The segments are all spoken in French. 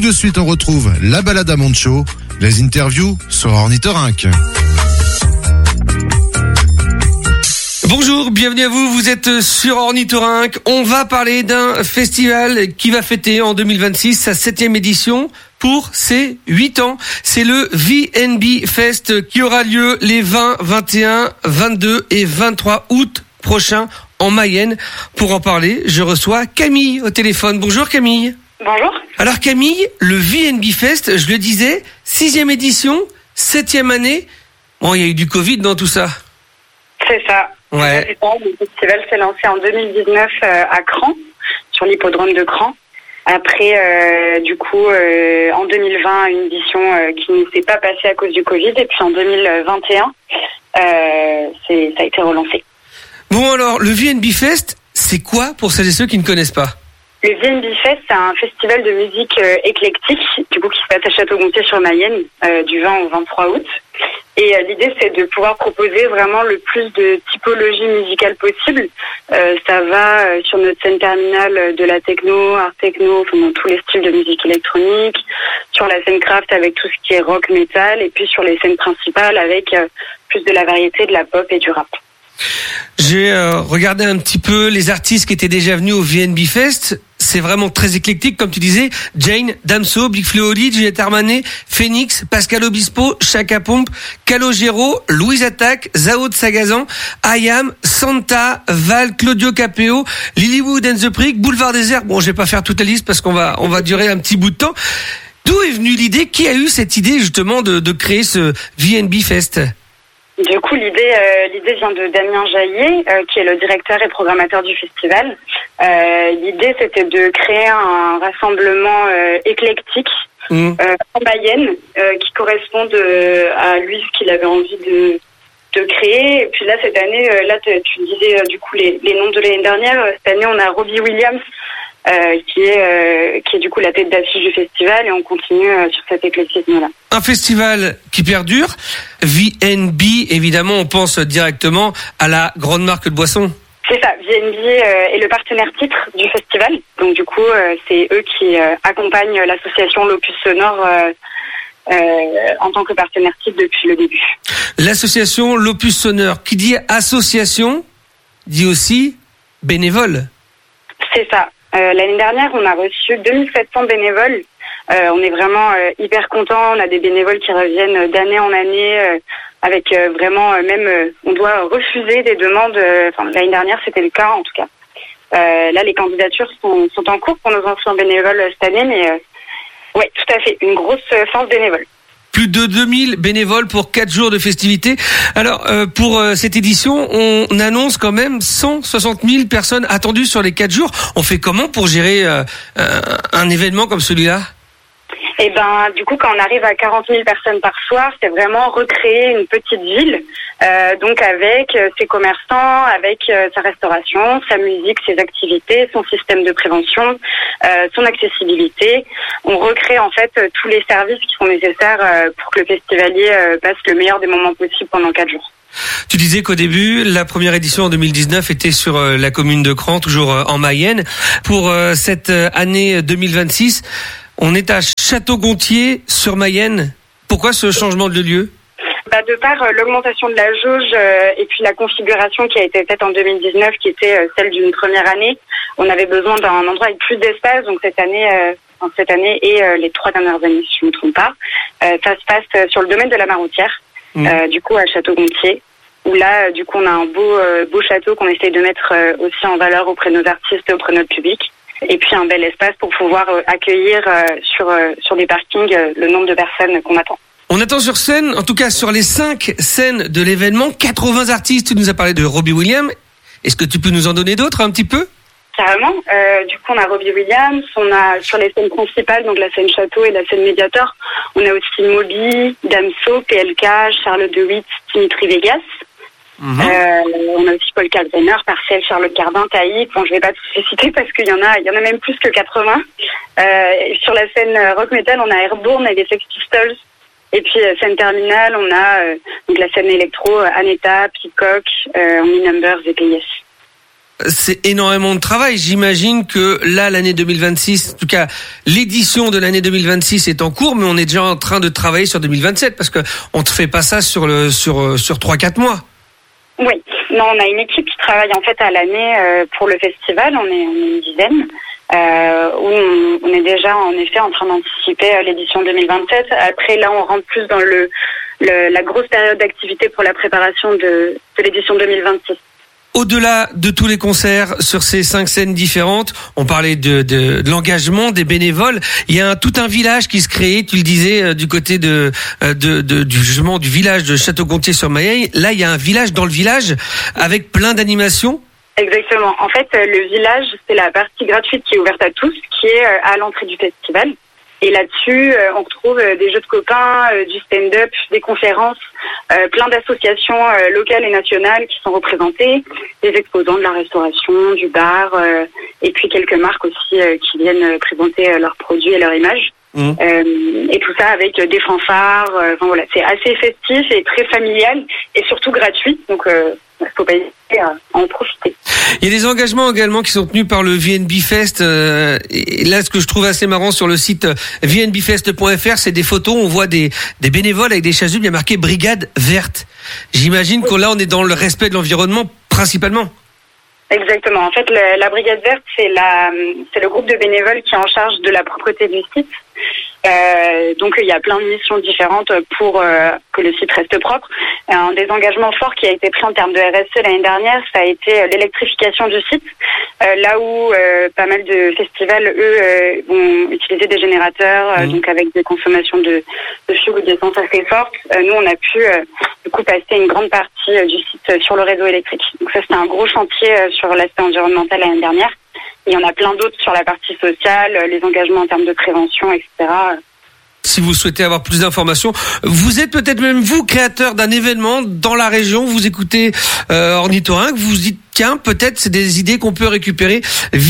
de suite, on retrouve la balade à Moncho, les interviews sur Ornithorynque. Bonjour, bienvenue à vous, vous êtes sur Ornithorynque. On va parler d'un festival qui va fêter en 2026 sa 7e édition pour ses 8 ans. C'est le VNB Fest qui aura lieu les 20, 21, 22 et 23 août prochains en Mayenne. Pour en parler, je reçois Camille au téléphone. Bonjour Camille. Bonjour. Alors Camille, le VNB Fest, je le disais, 6e édition, 7e année. Bon, il y a eu du Covid dans tout ça. C'est ça. Ouais. Le festival s'est lancé en 2019 à Cran, sur l'hippodrome de Cran. Après, en 2020, une édition qui ne s'est pas passée à cause du Covid. Et puis en 2021, ça a été relancé. Bon alors, le VNB Fest, c'est quoi pour celles et ceux qui ne connaissent pas ? Le VNB Fest, c'est un festival de musique éclectique, du coup qui se passe à Château-Gontier-sur-Mayenne, du 20 au 23 août. Et l'idée, c'est de pouvoir proposer vraiment le plus de typologies musicales possibles. Ça va sur notre scène terminale de la techno, art techno, enfin, dans tous les styles de musique électronique, sur la scène craft avec tout ce qui est rock, metal, et puis sur les scènes principales avec plus de la variété, de la pop et du rap. J'ai regardé un petit peu les artistes qui étaient déjà venus au VNB Fest. C'est vraiment très éclectique, comme tu disais. Jane, Damso, Big Flo Oli, Juliette Armanet, Phoenix, Pascal Obispo, Chaka Pomp, Calogero, Louise Attaque, Zao de Sagazan, Ayam, Santa, Val, Claudio Capéo, Lilywood and the Prick, Boulevard Désert. Bon, je vais pas faire toute la liste parce qu'on va durer un petit bout de temps. D'où est venue l'idée? Qui a eu cette idée justement de créer ce VNB Fest? Du coup, l'idée vient de Damien Jaillet, qui est le directeur et programmateur du festival. L'idée, c'était de créer un rassemblement éclectique en Mayenne, qui corresponde à lui ce qu'il avait envie de créer. Et puis là, cette année, tu disais du coup les noms de l'année dernière. Cette année, on a Robbie Williams, qui est du coup la tête d'affiche du festival, et on continue sur cet éclectisme-là. Un festival qui perdure. VNB, évidemment, on pense directement à la grande marque de boissons. C'est ça, VNB est le partenaire titre du festival. Donc du coup, c'est eux qui accompagnent l'association L'Opus Sonore en tant que partenaire titre depuis le début. L'association L'Opus Sonore, qui dit association, dit aussi bénévole. C'est ça. L'année dernière, on a reçu 2700 bénévoles. On est vraiment hyper contents. On a des bénévoles qui reviennent d'année en année avec vraiment on doit refuser des demandes. L'année dernière, c'était le cas en tout cas. Là, les candidatures sont en cours pour nos anciens bénévoles cette année, mais ouais, tout à fait, une grosse force bénévole. Plus de 2000 bénévoles pour 4 jours de festivités. Alors, pour cette édition, on annonce quand même 160 000 personnes attendues sur les 4 jours. On fait comment pour gérer un événement comme celui-là ? Et du coup, quand on arrive à 40 000 personnes par soir, c'est vraiment recréer une petite ville, donc avec ses commerçants, avec sa restauration, sa musique, ses activités, son système de prévention, son accessibilité. On recrée en fait tous les services qui sont nécessaires pour que le festivalier passe le meilleur des moments possibles pendant 4 jours. Tu disais qu'au début, la première édition en 2019 était sur la commune de Cran, toujours en Mayenne. Pour cette année 2026, on est à Château-Gontier-sur-Mayenne. Pourquoi ce changement de lieu ? De par l'augmentation de la jauge et puis la configuration qui a été faite en 2019, qui était celle d'une première année, on avait besoin d'un endroit avec plus d'espace. Donc cette année et les 3 dernières années, si je ne me trompe pas, ça se passe sur le domaine de la Maroutière, du coup à Château-Gontier, où là, du coup, on a un beau château qu'on essaye de mettre aussi en valeur auprès de nos artistes et auprès de notre public. Et puis un bel espace pour pouvoir accueillir sur des parkings le nombre de personnes qu'on attend. On attend sur scène, en tout cas sur les 5 scènes de l'événement, 80 artistes. Tu nous as parlé de Robbie Williams. Est-ce que tu peux nous en donner d'autres un petit peu ? Carrément. Du coup, on a Robbie Williams. On a sur les scènes principales, donc la scène Château et la scène Mediator, on a aussi Moby, Damso, PLK, Charlotte de Witt, Dimitri Vegas. On a aussi Paul Kalkbrenner, Parcel, Charlotte Cardin, Taïk. Bon, je vais pas tous les citer parce qu'il y en a même plus que 80. Sur la scène rock metal, on a Airborne et les Sex Pistols. Et puis scène terminale, on a donc la scène électro, Aneta, Peacock, Only Numbers et PIS. c'est énormément de travail. J'imagine que là, l'année 2026, en tout cas, l'édition de l'année 2026 est en cours, mais on est déjà en train de travailler sur 2027 parce que on ne fait pas ça sur 3-4 mois. Oui, non, on a une équipe qui travaille en fait à l'année pour le festival. On est une dizaine. Où on est déjà en effet en train d'anticiper l'édition 2027. Après, là, on rentre plus dans la grosse période d'activité pour la préparation de l'édition 2026. Au-delà de tous les concerts sur ces 5 scènes différentes, on parlait de l'engagement des bénévoles. Il y a tout un village qui se crée, tu le disais, du côté du village de Château-Gontier-sur-Mayenne. Là, il y a un village dans le village avec plein d'animations. Exactement. En fait, le village, c'est la partie gratuite qui est ouverte à tous, qui est à l'entrée du festival. Et là-dessus, on retrouve des jeux de copains, du stand-up, des conférences, plein d'associations locales et nationales qui sont représentées, des exposants de la restauration, du bar, et puis quelques marques aussi qui viennent présenter leurs produits et leurs images. Et tout ça avec des fanfares. Enfin voilà, c'est assez festif et très familial et surtout gratuit. Donc, faut pas hésiter à en profiter. Il y a des engagements également qui sont tenus par le VNB Fest. Et là, ce que je trouve assez marrant sur le site vnbfest.fr, c'est des photos. On voit des bénévoles avec des chasubles. Il y a marqué Brigade Verte. J'imagine que là, on est dans le respect de l'environnement principalement. Exactement. En fait, la Brigade Verte, c'est le groupe de bénévoles qui est en charge de la propreté du site. Donc, il y a plein de missions différentes pour que le site reste propre. Un des engagements forts qui a été pris en termes de RSE l'année dernière, ça a été l'électrification du site. Là où pas mal de festivals, eux, vont utiliser des générateurs, donc avec des consommations de fioul ou d'essence assez fortes. Nous, on a pu du coup passer une grande partie du site sur le réseau électrique. Donc ça, c'était un gros chantier sur l'aspect environnemental l'année dernière. Et il y en a plein d'autres sur la partie sociale, les engagements en termes de prévention, etc. Si vous souhaitez avoir plus d'informations, vous êtes peut-être même vous créateur d'un événement dans la région, vous écoutez Ornithorynque, vous vous dites tiens, peut-être c'est des idées qu'on peut récupérer.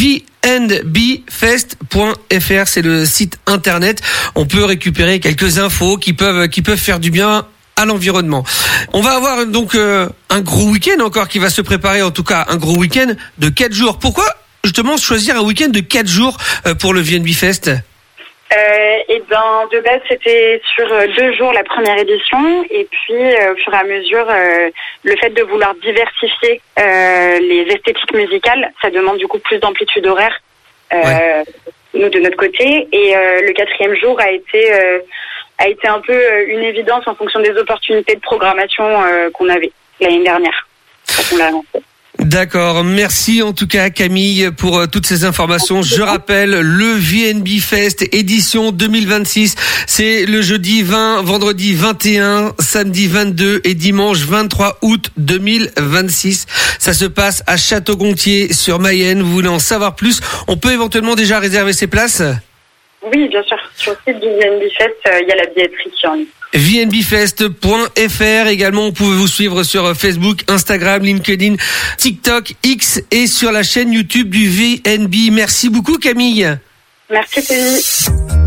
vnbfest.fr, c'est le site internet. On peut récupérer quelques infos qui peuvent faire du bien à l'environnement. On va avoir donc un gros week-end encore qui va se préparer, en tout cas un gros week-end de 4 jours. Pourquoi justement choisir un week-end de 4 jours pour le VNB Fest? Et ben de base c'était sur 2 jours la première édition et puis au fur et à mesure le fait de vouloir diversifier les esthétiques musicales, ça demande du coup plus d'amplitude horaire nous de notre côté et le 4e jour a été un peu une évidence en fonction des opportunités de programmation qu'on avait l'année dernière quand on l'a lancé. D'accord, merci en tout cas Camille pour toutes ces informations. Je rappelle, le VNB Fest édition 2026, c'est le jeudi 20, vendredi 21, samedi 22 et dimanche 23 août 2026. Ça se passe à Château-Gontier-sur-Mayenne. Vous voulez en savoir plus? On peut éventuellement déjà réserver ses places? Oui, bien sûr. Sur le site du VNB Fest, il y a la billetterie qui est en ligne. vnbfest.fr également, vous pouvez vous suivre sur Facebook, Instagram, LinkedIn, TikTok, X et sur la chaîne YouTube du VNB. Merci beaucoup Camille. Merci Tony.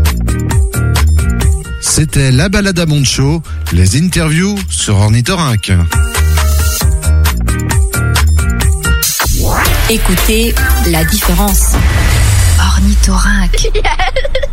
C'était la balade à Moncho, les interviews sur Ornithorynque. Écoutez la différence. Ornithorynque.